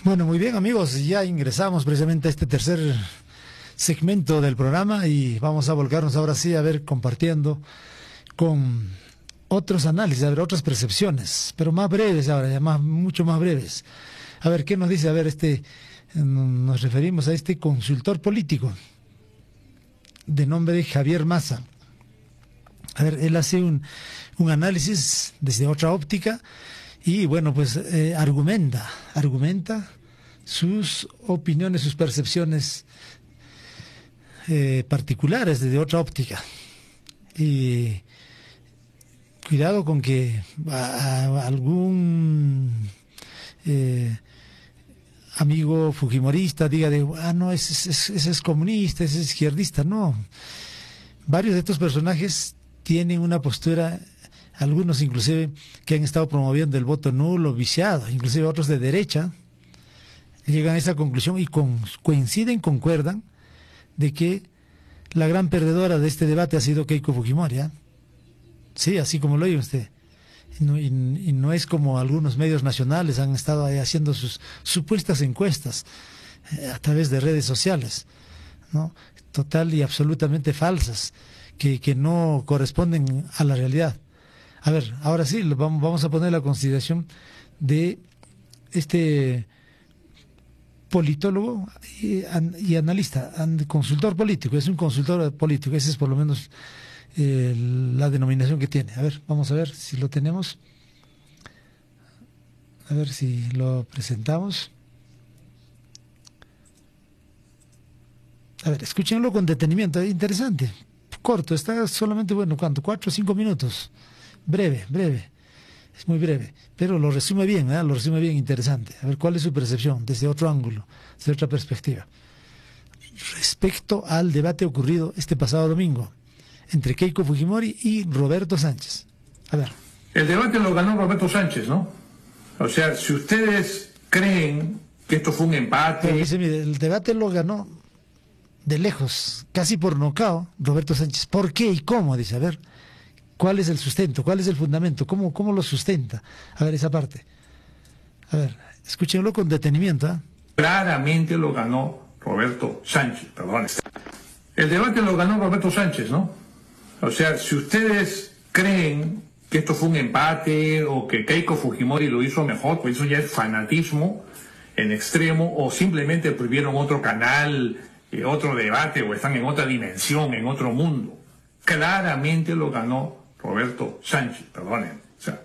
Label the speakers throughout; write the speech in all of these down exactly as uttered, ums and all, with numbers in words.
Speaker 1: Bueno, muy bien amigos, ya ingresamos precisamente a este tercer segmento del programa y vamos a volcarnos ahora sí a ver compartiendo con otros análisis, a ver otras percepciones, pero más breves ahora, ya más, mucho más breves. A ver, ¿qué nos dice? A ver, este, nos referimos a este consultor político de nombre de Javier Massa. A ver, él hace un, un análisis desde otra óptica y bueno, pues eh, argumenta, argumenta sus opiniones, sus percepciones eh, particulares desde otra óptica. Y cuidado con que a, a algún eh, amigo fujimorista diga de, ah, no, ese, ese, ese es comunista, ese es izquierdista. No, varios de estos personajes tienen una postura, algunos inclusive que han estado promoviendo el voto nulo, viciado, inclusive otros de derecha, llegan a esa conclusión y con, coinciden, concuerdan, de que la gran perdedora de este debate ha sido Keiko Fujimori, ¿eh? Sí, así como lo oye usted. Y no, y, y no es como algunos medios nacionales han estado ahí haciendo sus supuestas encuestas eh, a través de redes sociales, ¿no? Total y absolutamente falsas, que, que no corresponden a la realidad. A ver, ahora sí, vamos, vamos a poner la consideración de este politólogo y, y analista, consultor político, es un consultor político, esa es por lo menos eh, la denominación que tiene. A ver, vamos a ver si lo tenemos, a ver si lo presentamos. A ver, escúchenlo con detenimiento, es interesante, corto, está solamente, bueno, ¿cuánto? Cuatro o cinco minutos, breve, breve, es muy breve, pero lo resume bien, ¿eh? Lo resume bien, interesante. A ver, ¿cuál es su percepción desde otro ángulo, desde otra perspectiva? Respecto al debate ocurrido este pasado domingo entre Keiko Fujimori y Roberto Sánchez. A ver.
Speaker 2: El debate lo ganó Roberto Sánchez, ¿no? O sea, si ustedes creen que esto fue un empate...
Speaker 1: Pero dice, mire, el debate lo ganó de lejos, casi por nocao, Roberto Sánchez. ¿Por qué y cómo? Dice, a ver, ¿cuál es el sustento? ¿Cuál es el fundamento? ¿Cómo, cómo lo sustenta? A ver, esa parte. A ver, escúchenlo con detenimiento, ¿eh?
Speaker 2: Claramente lo ganó Roberto Sánchez, perdón. El debate lo ganó Roberto Sánchez, ¿no? O sea, si ustedes creen que esto fue un empate o que Keiko Fujimori lo hizo mejor, pues eso ya es fanatismo en extremo, o simplemente prohibieron otro canal, eh, otro debate, o están en otra dimensión, en otro mundo. Claramente lo ganó Roberto Sánchez, perdonen. O sea,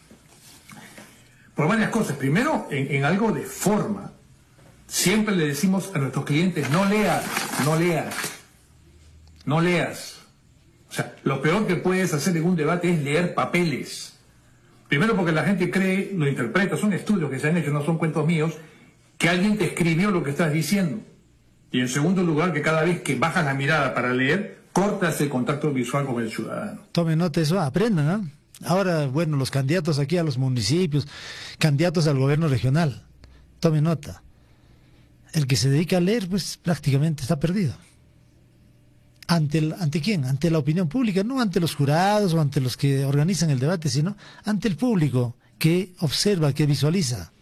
Speaker 2: por varias cosas. Primero, en, en algo de forma. Siempre le decimos a nuestros clientes, no leas, no leas, no leas. O sea, lo peor que puedes hacer en un debate es leer papeles. Primero porque la gente cree, lo interpreta, son estudios que se han hecho, no son cuentos míos, que alguien te escribió lo que estás diciendo. Y en segundo lugar, que cada vez que bajas la mirada para leer, cortas el contacto visual con el ciudadano.
Speaker 1: Tomen nota de eso, aprendan, ¿no? Ahora, bueno, los candidatos aquí a los municipios, candidatos al gobierno regional, tomen nota. El que se dedica a leer, pues prácticamente está perdido. ¿Ante, el, ¿Ante quién? Ante la opinión pública, no ante los jurados o ante los que organizan el debate, sino ante el público que observa, que visualiza.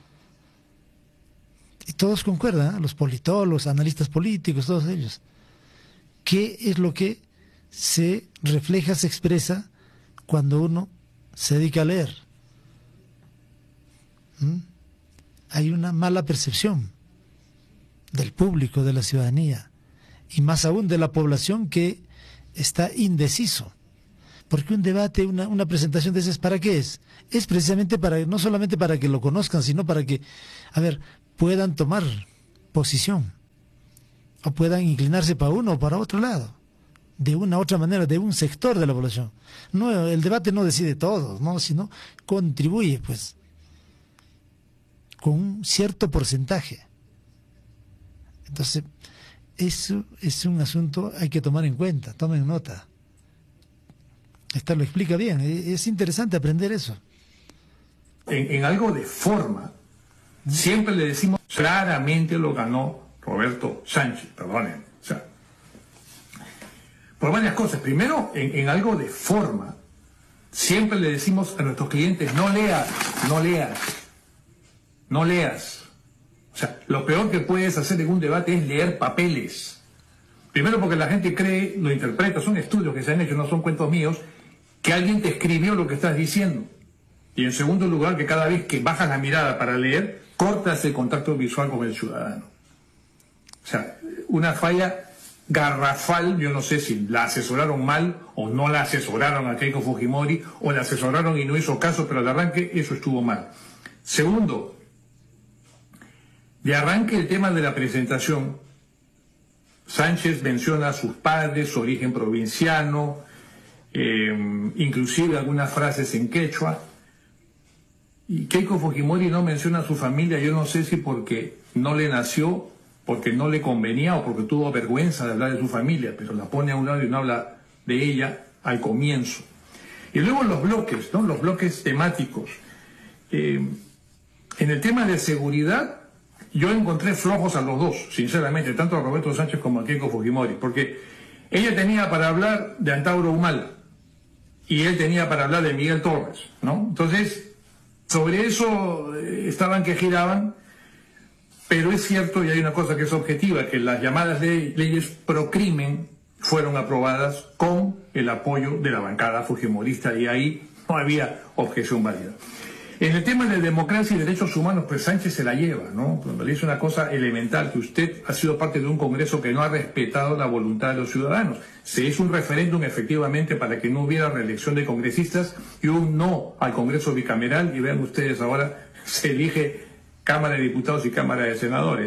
Speaker 1: Y todos concuerdan, ¿eh? Los politólogos, analistas políticos, todos ellos. ¿Qué es lo que se refleja, se expresa cuando uno se dedica a leer? ¿Mm? Hay una mala percepción del público, de la ciudadanía, y más aún de la población que está indeciso. Porque un debate, una, una presentación de esas, ¿para qué es? Es precisamente para, no solamente para que lo conozcan, sino para que, a ver, puedan tomar posición, o puedan inclinarse para uno o para otro lado, de una u otra manera, de un sector de la población. No, el debate no decide todo, ¿no? Sino contribuye, pues, con un cierto porcentaje. Entonces, eso es un asunto hay que tomar en cuenta, tomen nota. Esta lo explica bien, es interesante aprender eso.
Speaker 2: En, en algo de forma, siempre le decimos, claramente lo ganó Roberto Sánchez, perdonen. O sea, por varias cosas. Primero, en, en algo de forma, siempre le decimos a nuestros clientes, no leas, no leas, no leas. O sea, lo peor que puedes hacer en un debate es leer papeles. Primero porque la gente cree, lo interpreta, son estudios que se han hecho, no son cuentos míos, que alguien te escribió lo que estás diciendo. Y en segundo lugar, que cada vez que bajas la mirada para leer, cortas el contacto visual con el ciudadano. O sea, una falla garrafal, yo no sé si la asesoraron mal o no la asesoraron a Keiko Fujimori, o la asesoraron y no hizo caso, pero de arranque eso estuvo mal. Segundo, de arranque el tema de la presentación, Sánchez menciona a sus padres, su origen provinciano, eh, inclusive algunas frases en quechua, y Keiko Fujimori no menciona a su familia, yo no sé si porque no le nació, porque no le convenía o porque tuvo vergüenza de hablar de su familia, pero la pone a un lado y no habla de ella al comienzo. Y luego los bloques, ¿no? Los bloques temáticos. Eh, en el tema de seguridad, yo encontré flojos a los dos, sinceramente, tanto a Roberto Sánchez como a Keiko Fujimori, porque ella tenía para hablar de Antauro Humala y él tenía para hablar de Miguel Torres, ¿no? Entonces, sobre eso eh, estaban que giraban, pero es cierto, y hay una cosa que es objetiva, que las llamadas de leyes pro crimen fueron aprobadas con el apoyo de la bancada fujimorista y ahí no había objeción válida. En el tema de democracia y derechos humanos, pues Sánchez se la lleva, ¿no? Cuando le dice una cosa elemental, que usted ha sido parte de un Congreso que no ha respetado la voluntad de los ciudadanos. Se hizo un referéndum efectivamente para que no hubiera reelección de congresistas y un no al Congreso bicameral, y vean ustedes ahora, se elige Cámara de Diputados y Cámara de Senadores.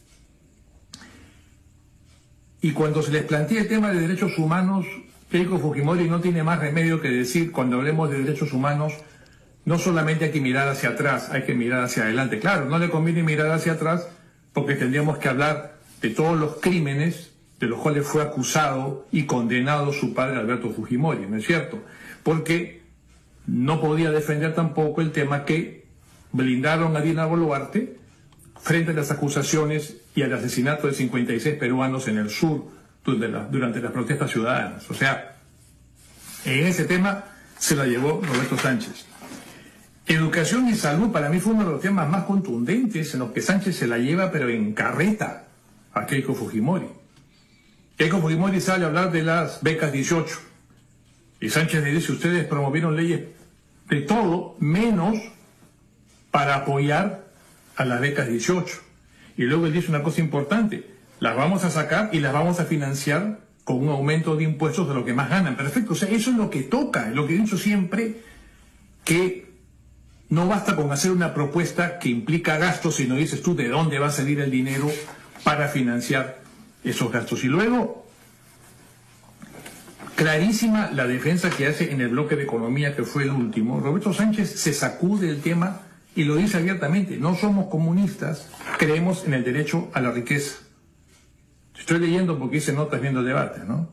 Speaker 2: Y cuando se les plantea el tema de derechos humanos, Keiko Fujimori no tiene más remedio que decir, cuando hablemos de derechos humanos, no solamente hay que mirar hacia atrás, hay que mirar hacia adelante. Claro, no le conviene mirar hacia atrás porque tendríamos que hablar de todos los crímenes de los cuales fue acusado y condenado su padre Alberto Fujimori, ¿no es cierto? Porque no podía defender tampoco el tema que blindaron a Dina Boluarte frente a las acusaciones y al asesinato de cincuenta y seis peruanos en el sur durante las protestas ciudadanas. O sea, en ese tema se la llevó Roberto Sánchez. Educación y salud para mí fue uno de los temas más contundentes en los que Sánchez se la lleva, pero en carreta, a Keiko Fujimori. Keiko Fujimori sale a hablar de las becas dieciocho. Y Sánchez le dice, ustedes promovieron leyes de todo, menos para apoyar a las becas dieciocho. Y luego él dice una cosa importante, las vamos a sacar y las vamos a financiar con un aumento de impuestos de lo que más ganan. Perfecto, o sea, eso es lo que toca, es lo que he dicho siempre, que no basta con hacer una propuesta que implica gastos, sino dices tú de dónde va a salir el dinero para financiar esos gastos. Y luego, clarísima la defensa que hace en el bloque de economía, que fue el último. Roberto Sánchez se sacude el tema y lo dice abiertamente. No somos comunistas, creemos en el derecho a la riqueza. Estoy leyendo porque hice notas viendo el debate, ¿no?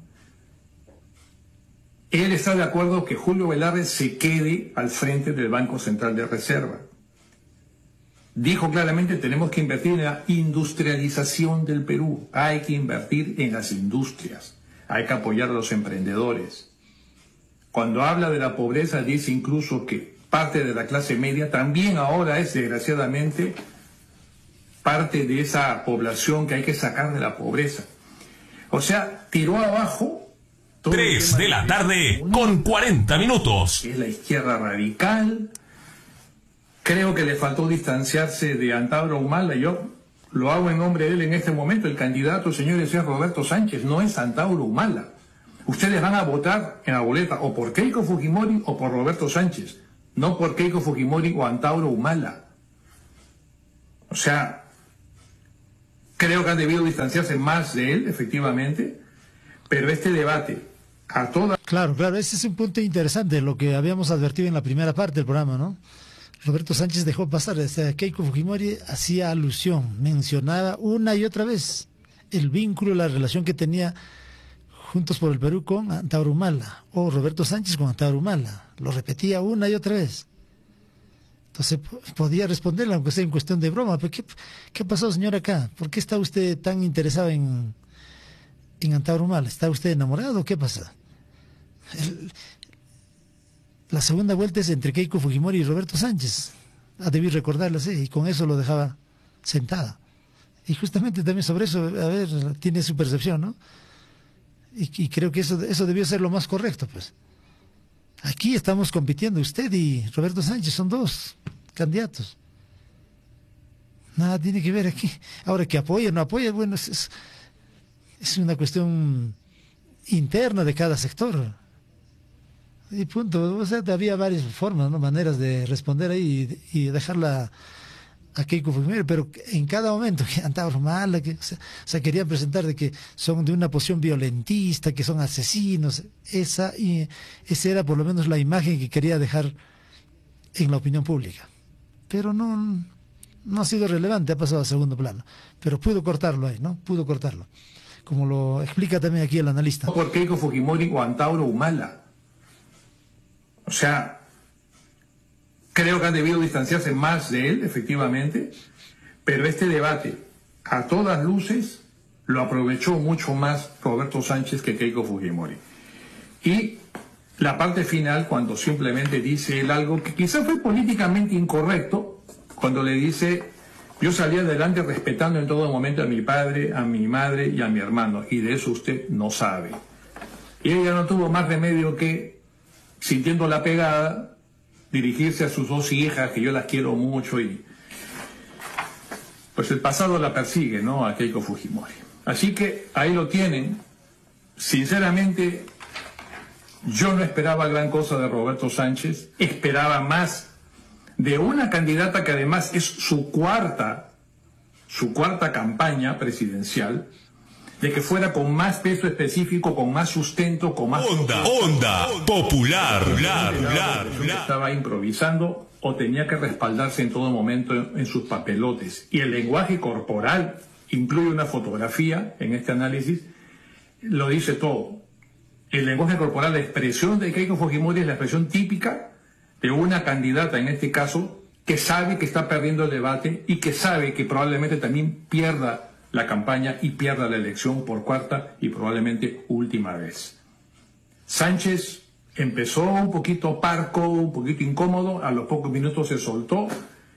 Speaker 2: Él está de acuerdo que Julio Velarde se quede al frente del Banco Central de Reserva. Dijo claramente, tenemos que invertir en la industrialización del Perú. Hay que invertir en las industrias. Hay que apoyar a los emprendedores. Cuando habla de la pobreza, dice incluso que parte de la clase media también ahora es, desgraciadamente, parte de esa población que hay que sacar de la pobreza. O sea, tiró abajo
Speaker 3: tres de la tarde con cuarenta minutos.
Speaker 2: Es la izquierda radical. Creo que le faltó distanciarse de Antauro Humala. Yo lo hago en nombre de él en este momento. El candidato, señores, es Roberto Sánchez, no es Antauro Humala. Ustedes van a votar en la boleta o por Keiko Fujimori o por Roberto Sánchez, no por Keiko Fujimori o Antauro Humala. O sea, creo que han debido distanciarse más de él, efectivamente, pero este debate a toda...
Speaker 1: Claro, claro, ese es un punto interesante, lo que habíamos advertido en la primera parte del programa, ¿no? Roberto Sánchez dejó pasar, o sea, Keiko Fujimori hacía alusión, mencionaba una y otra vez el vínculo, la relación que tenía Juntos por el Perú con Antauro Humala, o Roberto Sánchez con Antauro Humala, lo repetía una y otra vez. Entonces podía responderle, aunque sea en cuestión de broma, pero ¿qué, qué pasó, señor, acá? ¿Por qué está usted tan interesado en, en Antauro Humala? ¿Está usted enamorado o qué pasa? El, la segunda vuelta es entre Keiko Fujimori y Roberto Sánchez. Ah, debí recordarlo así, y con eso lo dejaba sentada. Y justamente también sobre eso, a ver, tiene su percepción, ¿no? Y, y creo que eso, eso debió ser lo más correcto, pues. Aquí estamos compitiendo, usted y Roberto Sánchez son dos candidatos. Nada tiene que ver aquí. Ahora, que apoya o no apoya, bueno, es, es, es una cuestión interna de cada sector. Y punto. O sea, había varias formas, ¿no? Maneras de responder ahí y, y dejarla a Keiko Fujimori, pero en cada momento que andaba mal, que, o sea, o sea, querían presentar de que son de una posición violentista, que son asesinos. Esa, y, esa era por lo menos la imagen que quería dejar en la opinión pública. Pero no, no ha sido relevante, ha pasado a segundo plano. Pero pudo cortarlo ahí, ¿no? Pudo cortarlo. Como lo explica también aquí el analista.
Speaker 2: Por Keiko Fujimori o Antauro Humala. O sea, creo que han debido distanciarse más de él, efectivamente, pero este debate, a todas luces, lo aprovechó mucho más Roberto Sánchez que Keiko Fujimori. Y la parte final, cuando simplemente dice él algo que quizás fue políticamente incorrecto, cuando le dice, yo salí adelante respetando en todo momento a mi padre, a mi madre y a mi hermano, y de eso usted no sabe. Y ella no tuvo más remedio que, sintiendo la pegada, dirigirse a sus dos hijas, que yo las quiero mucho, y pues el pasado la persigue, ¿no?, a Keiko Fujimori. Así que ahí lo tienen. Sinceramente, yo no esperaba gran cosa de Roberto Sánchez, esperaba más de una candidata que además es su cuarta, su cuarta campaña presidencial, de que fuera con más peso específico, con más sustento, con más...
Speaker 3: Onda, onda, popular, popular,
Speaker 2: popular. Estaba improvisando o tenía que respaldarse en todo momento en, en sus papelotes. Y el lenguaje corporal, incluye una fotografía en este análisis, lo dice todo. El lenguaje corporal, la expresión de Keiko Fujimori es la expresión típica de una candidata, en este caso, que sabe que está perdiendo el debate y que sabe que probablemente también pierda la campaña y pierda la elección por cuarta y probablemente última vez. Sánchez empezó un poquito parco, un poquito incómodo, a los pocos minutos se soltó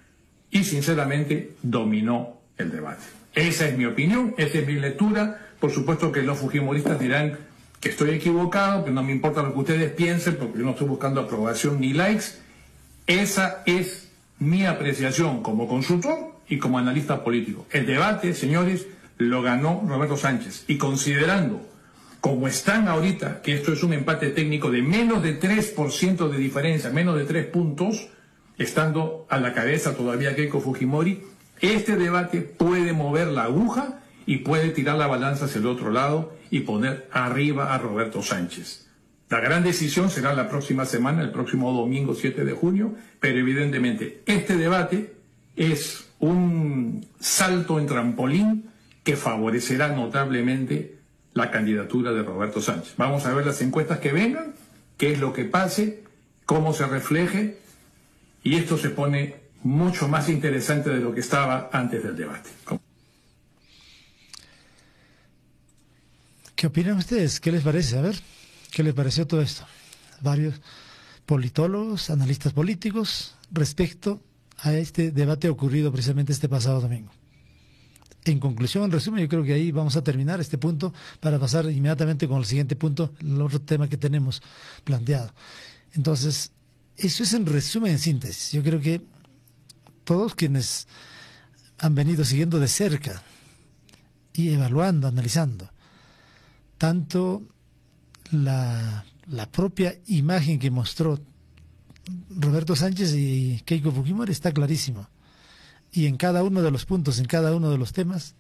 Speaker 2: y sinceramente dominó el debate. Esa es mi opinión, esa es mi lectura. Por supuesto que los fujimoristas dirán que estoy equivocado, que no me importa lo que ustedes piensen, porque yo no estoy buscando aprobación ni likes. Esa es mi apreciación como consultor y como analista político. El debate, señores, lo ganó Roberto Sánchez. Y considerando, como están ahorita, que esto es un empate técnico de menos de tres por ciento de diferencia, menos de tres puntos, estando a la cabeza todavía Keiko Fujimori, este debate puede mover la aguja y puede tirar la balanza hacia el otro lado y poner arriba a Roberto Sánchez. La gran decisión será la próxima semana, el próximo domingo siete de junio, pero evidentemente este debate es un salto en trampolín que favorecerá notablemente la candidatura de Roberto Sánchez. Vamos a ver las encuestas que vengan, qué es lo que pase, cómo se refleje, y esto se pone mucho más interesante de lo que estaba antes del debate.
Speaker 1: ¿Qué opinan ustedes? ¿Qué les parece? A ver, ¿qué les pareció todo esto? Varios politólogos, analistas políticos, respecto a este debate ocurrido precisamente este pasado domingo. En conclusión, en resumen, yo creo que ahí vamos a terminar este punto para pasar inmediatamente con el siguiente punto, el otro tema que tenemos planteado. Entonces, eso es en resumen, en síntesis. Yo creo que todos quienes han venido siguiendo de cerca y evaluando, analizando, tanto la, la propia imagen que mostró Roberto Sánchez y Keiko Fujimori está clarísimo. Y en cada uno de los puntos, en cada uno de los temas,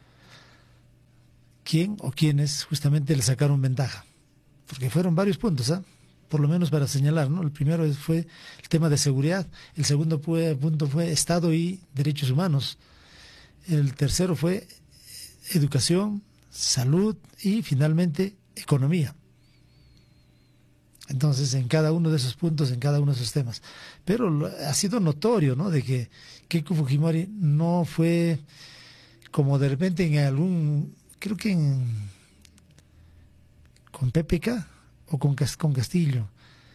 Speaker 1: quién o quiénes justamente le sacaron ventaja. Porque fueron varios puntos, ¿eh? Por lo menos para señalar, ¿no? El primero fue el tema de seguridad, el segundo fue, punto fue Estado y derechos humanos, el tercero fue educación, salud y finalmente economía. Entonces, en cada uno de esos puntos, en cada uno de esos temas. Pero ha sido notorio, ¿no?, de que Keiko Fujimori no fue como de repente en algún, creo que en, con P P K o con, con Castillo.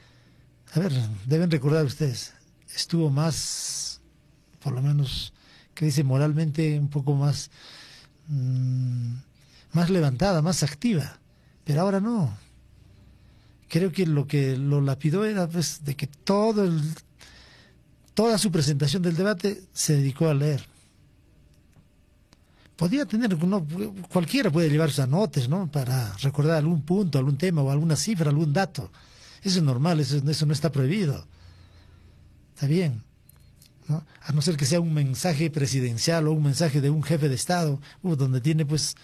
Speaker 1: A ver, deben recordar ustedes, estuvo más, por lo menos, que dice moralmente un poco más, mmm, más levantada, más activa. Pero ahora no. Creo que lo que lo lapidó era pues, de que todo el, toda su presentación del debate se dedicó a leer. Podía tener, no, cualquiera puede llevar sus anotes, ¿no? Para recordar algún punto, algún tema o alguna cifra, algún dato. Eso es normal, eso, eso no está prohibido. Está bien, ¿no? A no ser que sea un mensaje presidencial o un mensaje de un jefe de Estado, uh, donde tiene pues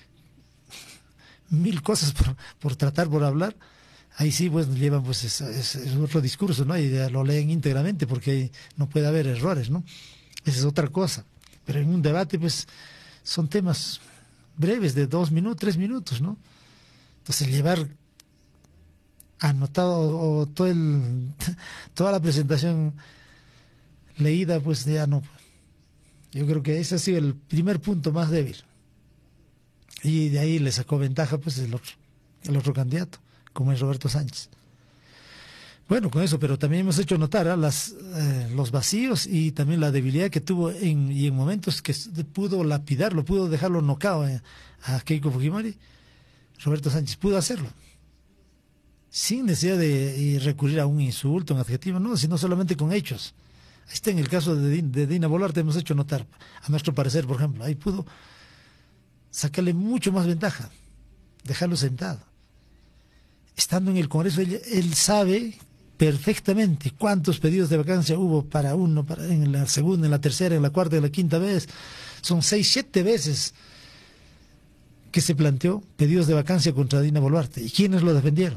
Speaker 1: mil cosas por, por tratar, por hablar. Ahí sí, pues llevan pues es, es, es otro discurso, ¿no? Y lo leen íntegramente porque no puede haber errores, ¿no? Esa es otra cosa. Pero en un debate, pues, son temas breves de dos minutos, tres minutos, ¿no? Entonces llevar anotado o todo el, toda la presentación leída, pues ya no. Yo creo que ese ha sido el primer punto más débil. Y de ahí le sacó ventaja, pues, el otro, el otro candidato, como es Roberto Sánchez. Bueno, con eso, pero también hemos hecho notar ¿eh? Las, eh, los vacíos y también la debilidad que tuvo en, y en momentos que pudo lapidarlo, pudo dejarlo nocao eh, a Keiko Fujimori. Roberto Sánchez pudo hacerlo, sin necesidad de recurrir a un insulto, un adjetivo, no, sino solamente con hechos. Ahí está en el caso de, de Dina Boluarte, hemos hecho notar, a nuestro parecer, por ejemplo, ahí pudo sacarle mucho más ventaja, dejarlo sentado. Estando en el Congreso, él, él sabe perfectamente cuántos pedidos de vacancia hubo para uno, para, en la segunda, en la tercera, en la cuarta, en la quinta vez. Son seis, siete veces que se planteó pedidos de vacancia contra Dina Boluarte. ¿Y quiénes lo defendieron?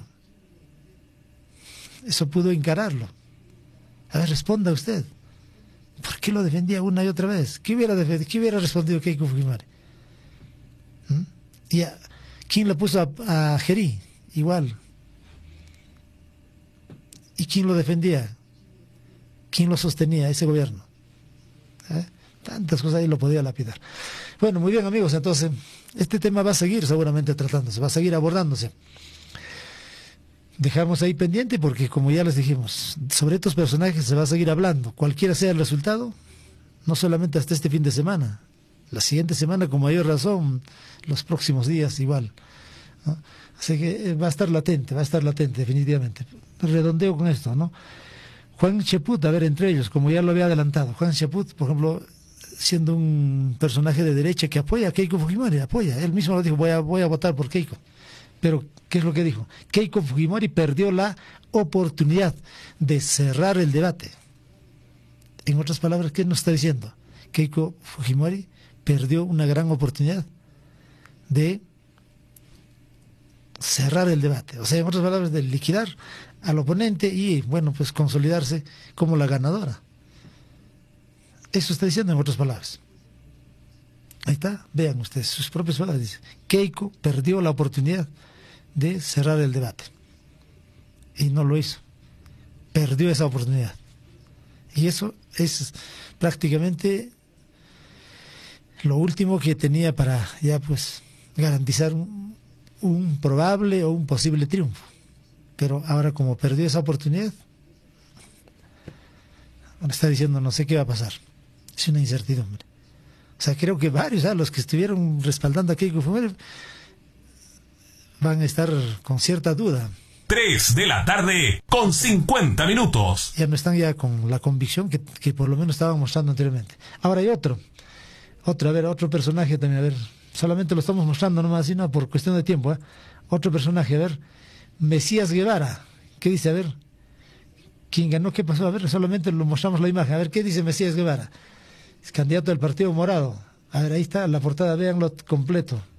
Speaker 1: Eso pudo encararlo. A ver, responda usted. ¿Por qué lo defendía una y otra vez? ¿Qué hubiera, defendido, qué hubiera respondido Keiko Fujimori? ¿Mm? ¿Y a, quién lo puso a, a Gerí? Igual. ¿Y quién lo defendía? ¿Quién lo sostenía? Ese gobierno. ¿Eh? Tantas cosas ahí lo podía lapidar. Bueno, muy bien, amigos, entonces este tema va a seguir seguramente tratándose, va a seguir abordándose. Dejamos ahí pendiente porque, como ya les dijimos, sobre estos personajes se va a seguir hablando, cualquiera sea el resultado, no solamente hasta este fin de semana, la siguiente semana con mayor razón, los próximos días igual, ¿no? Así que va a estar latente, va a estar latente definitivamente. Redondeo con esto, ¿no? Juan Cheput, a ver, entre ellos, como ya lo había adelantado, Juan Cheput, por ejemplo, siendo un personaje de derecha que apoya a Keiko Fujimori, apoya, él mismo lo dijo, voy a, voy a votar por Keiko. Pero, ¿qué es lo que dijo? Keiko Fujimori perdió la oportunidad de cerrar el debate. En otras palabras, ¿qué nos está diciendo? Keiko Fujimori perdió una gran oportunidad de cerrar el debate. O sea, en otras palabras, de liquidar al oponente y, bueno, pues consolidarse como la ganadora. Eso está diciendo en otras palabras. Ahí está, vean ustedes, sus propias palabras. Dice, Keiko perdió la oportunidad de cerrar el debate. Y no lo hizo. Perdió esa oportunidad. Y eso es prácticamente lo último que tenía para ya pues garantizar un, un probable o un posible triunfo. Pero ahora, como perdió esa oportunidad, ahora está diciendo no sé qué va a pasar. Es una incertidumbre. O sea, creo que varios, ¿sabes? Los que estuvieron respaldando a Keiko Fujimori van a estar con cierta duda.
Speaker 3: tres de la tarde con cincuenta minutos.
Speaker 1: Ya no están ya con la convicción que, que por lo menos estaban mostrando anteriormente. Ahora hay otro. Otro, a ver, otro personaje también, a ver. Solamente lo estamos mostrando nomás así, no, por cuestión de tiempo, ¿eh? Otro personaje, a ver. Mesías Guevara. ¿Qué dice? A ver. ¿Quién ganó? ¿Qué pasó? A ver, solamente lo mostramos la imagen. A ver, ¿qué dice Mesías Guevara? Es candidato del Partido Morado. A ver, ahí está la portada, véanlo completo.